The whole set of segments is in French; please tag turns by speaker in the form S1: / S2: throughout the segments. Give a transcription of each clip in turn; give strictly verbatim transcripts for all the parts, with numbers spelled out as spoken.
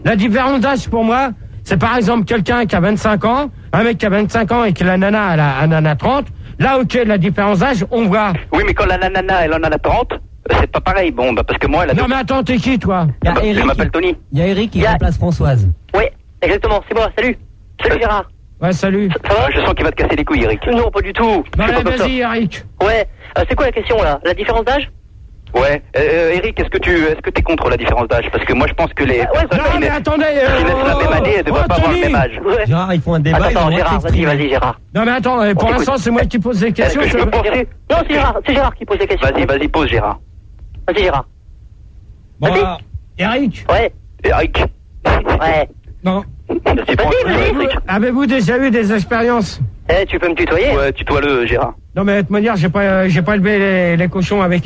S1: La différence d'âge pour moi, c'est par exemple quelqu'un qui a vingt-cinq ans, un mec qui a vingt-cinq ans et que la nana, elle a, elle en a trente. Là, ok, la différence d'âge, on voit.
S2: Oui, mais quand la nana, elle en a trente, c'est pas pareil. Bon, bah parce que moi, elle a...
S1: Non, mais attends, t'es qui, toi?
S2: Bah, je m'appelle Tony.
S3: Il y a Eric qui
S4: a...
S3: remplace Françoise.
S4: Oui, exactement, c'est moi, salut. Salut Gérard.
S1: Ouais, salut.
S4: Ça, ça va?
S2: Je sens qu'il va te casser les couilles, Eric.
S4: Non, pas du tout.
S1: Bah, allez, vas-y, Eric.
S4: Ouais, euh, c'est quoi la question, là? La différence d'âge?
S2: Ouais, euh, Eric, est-ce que tu est-ce que t'es contre la différence d'âge? Parce que moi je pense que les
S4: ouais,
S2: personnes
S1: non, mais attendez, euh,
S2: qui naissent la même année, elles ne devraient
S1: oh,
S2: pas avoir le même âge.
S4: Ouais.
S3: Gérard, ils font un débat.
S4: Attends,
S3: ils
S4: attends
S3: ont
S4: Gérard, vas-y, vas-y, Gérard.
S1: Non, mais attends, pour
S2: on
S1: l'instant, c'est moi qui pose les questions.
S2: Est-ce que je peux poser?
S4: Non, c'est Gérard, c'est Gérard qui pose les questions.
S2: Vas-y, vas-y, pose Gérard.
S4: Vas-y, Gérard.
S1: Bon,
S4: vas-y.
S1: alors, Eric.
S4: Ouais.
S2: Eric.
S4: Ouais.
S1: Non.
S2: Vas-y,
S4: vas-y,
S2: Eric.
S1: Avez-vous déjà eu des expériences?
S4: Eh, tu peux me tutoyer?
S2: Ouais, tutoie-le, Gérard.
S1: Non, mais de toute manière, j'ai pas, euh, j'ai pas élevé les, les cochons avec.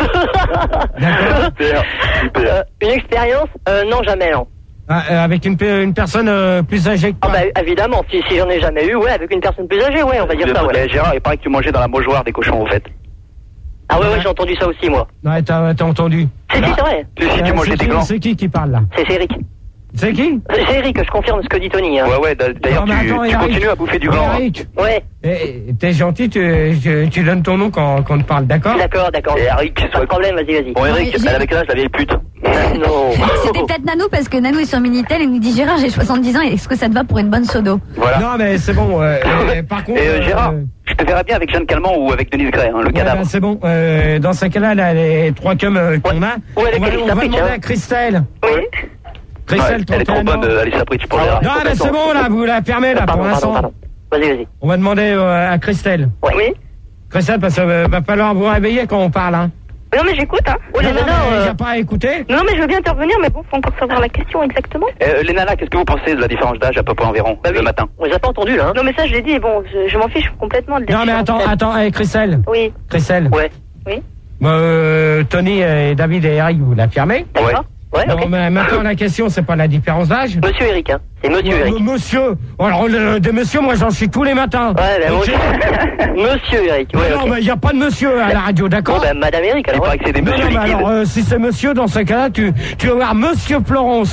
S1: D'accord.
S2: Super, super.
S4: Euh, une expérience? Euh, non, jamais, non.
S1: Ah, euh, avec une, une personne euh, plus âgée que
S4: Ah
S1: toi.
S4: bah évidemment, si, si j'en ai jamais eu, ouais, avec une personne plus âgée, ouais, on va dire ça, ouais.
S2: Gérard, il paraît que tu mangeais dans la mouchoir des cochons, en fait.
S4: Ah ouais, ouais, j'ai entendu ça aussi, moi.
S1: Ouais, t'as, t'as entendu.
S4: Si, si, c'est vrai.
S2: Si, si, tu
S1: Euh,
S2: mangeais
S1: c'est
S2: des
S1: qui-
S2: glands.
S1: C'est qui qui parle, là?
S4: C'est c'est Eric.
S1: C'est qui?
S4: C'est Eric, je confirme ce que dit Tony, hein.
S2: Ouais, ouais, d'ailleurs,
S1: Non, mais
S2: tu,
S1: attends,
S2: tu
S1: Eric.
S2: continues à bouffer du gland. hein.
S1: Eric,
S4: Ouais,
S1: eh, t'es gentil, tu, tu, tu donnes ton nom quand, quand on te parle, d'accord?
S4: d'accord, d'accord.
S2: Et Eric,
S4: Pas de
S2: soit...
S4: problème, vas-y, vas-y.
S2: Bon, Eric,
S5: Ouais, j'ai-
S2: elle avait quel âge, la vieille pute?
S4: Non.
S5: C'était peut-être Nanou parce que Nanou est sur Minitel et nous dit Gérard, j'ai soixante-dix ans, est-ce que ça te va pour une bonne sodo?
S2: Voilà.
S1: Non, mais c'est bon. Euh, euh, par contre,
S2: Et euh, Gérard,
S1: euh,
S2: je te verrais bien avec Jeanne Calment ou avec Denise Gray, hein, le
S1: ouais,
S2: cadavre.
S1: bah, c'est bon. Euh, dans ces cas-là, là, les trois cums euh, qu'on a,
S4: Ouais, avec
S1: on va,
S4: Alice
S1: on va
S4: Lapritch,
S1: demander
S4: hein.
S1: à Christelle.
S4: Oui.
S1: Christelle,
S2: Ouais, elle est trop
S1: trente et un
S2: bonne,
S1: ans.
S2: euh, Alice Lapritch, pour
S4: Ah,
S2: Gérard.
S1: Non, mais c'est bon, là, vous la fermez, là, pour
S4: Pardon, pardon,
S1: l'instant.
S4: pardon. Vas-y, vas-y.
S1: On va demander euh, à Christelle.
S4: Ouais. Oui.
S1: Christelle, parce qu'il va falloir vous réveiller quand on parle, hein.
S6: Non mais j'écoute hein.
S4: Oui,
S1: non,
S4: les
S1: non,
S4: nanas,
S1: mais
S4: euh,
S1: y a pas à écouter.
S6: Non mais je veux bien intervenir mais bon faut encore savoir la question exactement.
S2: Euh, les nanas, qu'est-ce que vous pensez de la différence d'âge à peu près environ,
S4: Bah oui.
S2: le matin?
S4: on les a pas entendus, là, hein.
S6: Non mais ça je l'ai dit et bon je, je m'en fiche complètement de la
S1: Non, mais attends,
S6: différence.
S1: attends, hey, Christelle.
S6: Oui.
S1: Christelle.
S4: Ouais.
S6: Oui.
S1: Euh, Tony et David et Eric, vous l'affirmez?
S4: D'accord. Ouais,
S1: Non,
S4: ok.
S1: mais maintenant, la question, c'est pas la différence d'âge.
S4: Monsieur Eric, hein. C'est monsieur
S1: Euh,
S4: Eric.
S1: Monsieur. Alors, le- des messieurs, moi, j'en suis tous les matins.
S4: Ouais, bah, moi
S1: Ok.
S4: aussi. Monsieur Eric,
S1: Mais
S4: ouais,
S1: non,
S4: ok.
S1: mais il n'y a pas de monsieur à la radio,
S4: Bon,
S1: d'accord?
S4: bah, Madame Eric,
S2: Il
S4: alors.
S2: paraît que c'est des
S1: Non,
S2: monsieur
S1: non, mais
S2: liquides.
S1: alors, euh, si c'est monsieur, dans ce cas-là, tu, tu vas voir Monsieur Florence.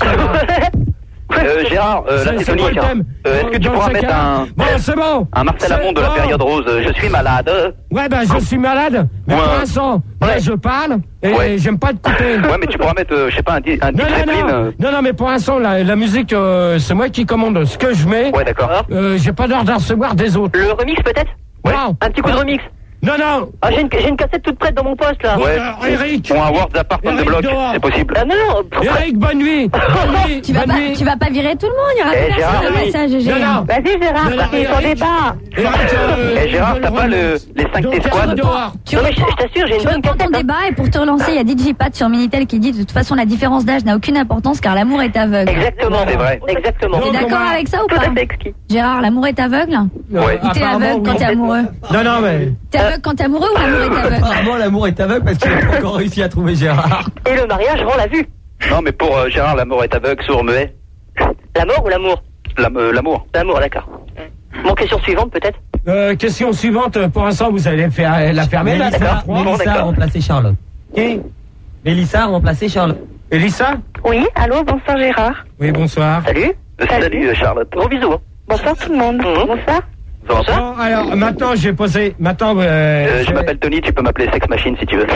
S2: Euh, Gérard, euh, là c'est Tony.
S1: quoi le thème?
S2: Euh, Est-ce que tu
S1: Dans
S2: pourras
S1: ce
S2: mettre
S1: cas-là-
S2: un,
S1: Bon, c'est bon.
S2: un Marcel
S1: C'est
S2: Amont de la
S1: bon.
S2: période rose? euh, Je suis malade.
S1: Ouais, ben, je suis malade. Mais
S2: Ouais.
S1: pour l'instant, là,
S2: Ouais.
S1: je parle et
S2: Ouais.
S1: j'aime pas te couper.
S2: Ouais, mais tu pourras mettre, euh, je sais pas, un, di- un
S1: Non,
S2: Dick
S1: non,
S2: Zeppelin,
S1: non.
S2: euh,
S1: Non, non, mais pour l'instant, la, la musique, euh, c'est moi qui commande ce que je mets.
S2: Ouais, d'accord.
S1: Euh, j'ai pas l'heure de recevoir des autres.
S4: Le remix, peut-être?
S2: Ouais.
S1: Non.
S4: Un petit coup de remix.
S1: Non, non.
S4: Ah, j'ai une, j'ai une cassette toute prête dans mon poste, là.
S2: Ouais.
S1: Euh, Eric.
S2: Ou un World Apart on the
S1: Eric
S2: Block,
S1: dehors.
S2: c'est possible.
S4: Ah, non, non. pour-
S1: Eric, bonne nuit. Bonne nuit.
S5: Tu vas,
S1: bonne
S5: pas,
S1: nuit.
S5: tu vas pas virer tout le monde, il y aura
S2: Eh,
S5: plus
S2: Gérard,
S5: personne au
S2: oui.
S5: passage, G G.
S1: Non, non.
S6: Vas-y Gérard,
S1: Non, non,
S6: c'est ton
S1: Eric.
S6: débat.
S1: Eric, euh,
S2: Eh, Gérard,
S1: je
S2: t'as
S1: veux
S2: pas
S1: le
S2: le,
S1: remettre.
S2: les cinq
S1: Donc,
S2: T-Squad?
S1: Eric dehors.
S5: Tu
S4: Non, mais je,
S5: reprends,
S4: je t'assure, j'ai une
S5: tu
S4: bonne
S5: reprends ton
S4: cassette. hein.
S5: débat et pour te relancer, il y a D J Pat sur Minitel qui dit de toute façon la différence d'âge n'a aucune importance car l'amour est aveugle.
S4: Exactement.
S2: C'est vrai.
S4: Exactement.
S5: T'es
S1: Donc,
S5: d'accord
S1: on va-
S5: avec ça ou
S6: Tout
S5: pas
S6: à fait exquis.
S5: Gérard, l'amour est aveugle?
S2: Ouais.
S5: Ou t'es
S1: Apparemment,
S5: aveugle quand
S1: oui.
S5: t'es amoureux?
S1: Non, non, mais.
S5: T'es aveugle quand t'es amoureux ou l'amour est aveugle?
S3: Apparemment, l'amour est aveugle parce qu'il n'a pas encore réussi à trouver Gérard.
S4: Et le mariage rend la vue.
S2: Non, mais pour euh, Gérard, l'amour est aveugle, sourd, muet.
S4: La mort ou l'amour?
S2: L'am- euh, L'amour.
S4: L'amour, d'accord. Bon, question suivante, peut-être?
S1: Euh, question suivante. Pour l'instant, vous allez faire la fermer, là, c'est la
S3: Mélissa,
S1: trois.
S4: Bon,
S3: Mélissa a
S4: d'accord.
S3: remplacé Charlotte.
S1: Qui?
S3: Mélissa a remplacé Charlotte.
S1: Elissa?
S6: Oui, allô, bonsoir Gérard.
S1: Oui, bonsoir.
S4: Salut.
S2: Euh, Salut, euh, Charlotte.
S4: Gros bisous. hein.
S6: Bonsoir tout le monde.
S4: Mhm.
S6: Bonsoir.
S2: Bonsoir.
S1: Bon, alors, maintenant, j'ai posé. Maintenant, euh,
S2: Euh, je
S1: vais-
S2: m'appelle Tony, tu peux m'appeler Sex Machine si tu veux.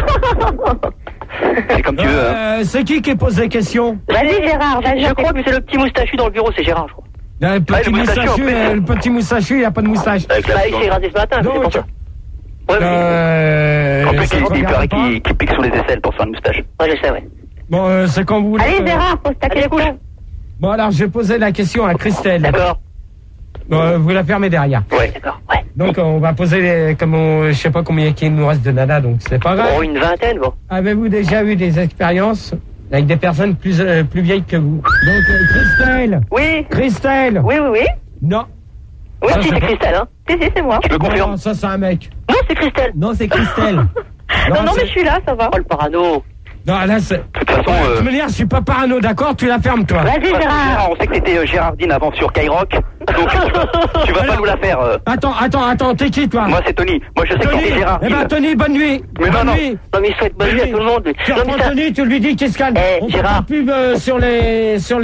S2: C'est comme tu veux, hein.
S1: Euh, c'est qui qui pose des questions?
S6: Vas-y Gérard, vas-y.
S4: Je crois que c'est le petit moustachu dans le bureau, c'est Gérard, je crois.
S1: Le petit
S2: Ah, le moustachu,
S1: moustachu,
S2: en plus.
S1: euh, le petit moustachu, il n'y a pas de moustache.
S2: Avec
S4: Bah,
S2: la
S4: il s'est rasé ce matin, c'est
S1: Donc,
S4: pour ça. Ouais, mais...
S1: Euh,
S2: En plus,
S1: ça
S2: il,
S1: se
S2: il paraît
S1: regarde pas.
S2: qu'il qu'il pique sous les aisselles pour faire une moustache.
S4: Ouais, je sais, ouais.
S1: Bon, euh, c'est quand vous voulez.
S6: Allez
S1: euh,
S6: Gérard, pose ta
S4: Allez,
S6: question.
S1: Bon, alors, je vais poser la question à Christelle.
S4: D'accord.
S1: Bon, euh, vous la fermez derrière.
S2: Ouais.
S4: D'accord, ouais.
S1: Donc, on va poser, les, comme on, je sais pas combien il nous reste de nana, donc c'est pas grave.
S4: Bon, une vingtaine, bon.
S1: Avez-vous déjà eu des expériences avec des personnes plus, euh, plus vieilles que vous? Donc, euh, Christelle.
S6: Oui,
S1: Christelle.
S6: oui, oui, oui.
S1: Non.
S4: Oui,
S1: Ça,
S4: si,
S1: c'est
S4: c'est
S1: pas-
S4: Christelle, hein.
S6: Si, si, c'est moi.
S2: Je le confirme.
S1: Non, ça, c'est un mec.
S4: Non, c'est Christelle.
S3: Non, c'est Christelle.
S6: Non, non,
S1: c'est-
S6: mais je suis là, ça va.
S4: Oh, le parano.
S1: Non, là, c'est.
S2: De toute façon,
S1: De
S2: euh,
S1: toute manière, je suis pas parano, d'accord? Tu la fermes, toi.
S6: Vas-y Gérard.
S2: Gérard, on sait que t'étais euh, Gérardine avant sur Skyrock, donc tu vas, tu vas pas nous la faire. euh.
S1: Attends, attends, attends, t'es qui, toi?
S2: Moi, c'est Tony. Moi, je sais que
S1: Tony.
S2: t'es
S1: Eh
S2: Gérardine.
S1: ben, Tony, bonne nuit.
S2: Mais
S1: bonne
S2: non, non.
S1: nuit.
S4: Non, mais il souhaite bonne nuit à tout le monde.
S1: Tu
S4: Non, mais
S1: reprends
S4: ça-
S1: Tony, tu lui dis qu'il se calme.
S4: Eh,
S1: On fait
S4: Gérard.
S1: pas de pub euh, sur les, sur les